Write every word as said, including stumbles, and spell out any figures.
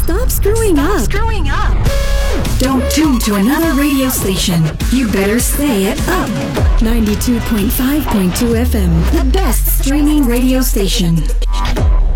Stop screwing Stop up. screwing up. Don't tune to another radio station. You better stay at Up. ninety-two point five point two F M, the best streaming radio station.